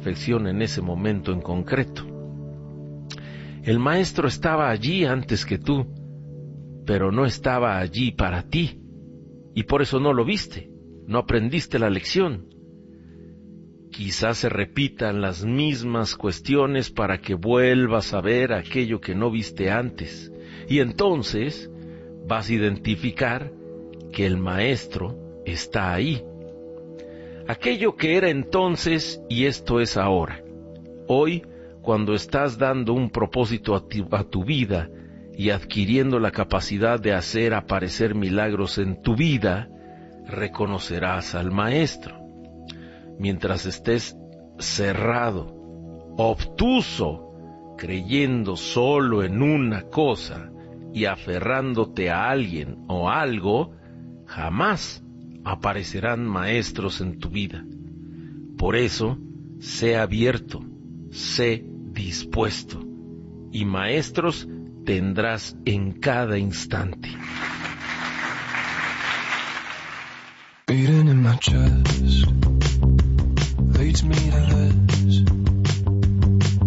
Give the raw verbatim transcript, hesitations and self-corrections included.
perfección en ese momento en concreto. El maestro estaba allí antes que tú, pero no estaba allí para ti, y por eso no lo viste, no aprendiste la lección. Quizás se repitan las mismas cuestiones para que vuelvas a ver aquello que no viste antes, y entonces vas a identificar que el maestro está ahí. Aquello que era entonces y esto es ahora. Hoy, cuando estás dando un propósito a tu, a tu vida y adquiriendo la capacidad de hacer aparecer milagros en tu vida, reconocerás al maestro. Mientras estés cerrado, obtuso, creyendo solo en una cosa y aferrándote a alguien o algo, jamás aparecerán maestros en tu vida. Por eso, sé abierto, sé dispuesto, y maestros tendrás en cada instante. Beating in my chest leads me to